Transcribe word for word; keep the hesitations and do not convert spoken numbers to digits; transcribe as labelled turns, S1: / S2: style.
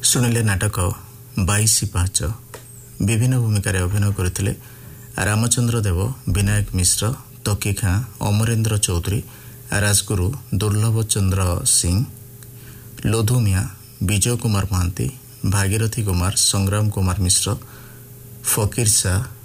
S1: ଶୁଣିଲେ ନାଟକ ବାଇଶି ପାହାଚ। ବିଭିନ୍ନ ଭୂମିକାରେ ଅଭିନୟ କରିଥିଲେ ରାମଚନ୍ଦ୍ର ଦେବ, ବିନାୟକ ମିଶ୍ର, ତକି ଖାଁ, ଅମରେନ୍ଦ୍ର ଚୌଧୁରୀ, ରାଜଗୁରୁ, ଦୁର୍ଲଭ ଚନ୍ଦ୍ର ସିଂ, ଲୋଧୁମିଆ, ବିଜୟ କୁମାର ମହାନ୍ତି, ଭାଗୀରଥୀ କୁମାର, ସଂଗ୍ରାମ କୁମାର ମିଶ୍ର, ଫକୀର ଶାହ,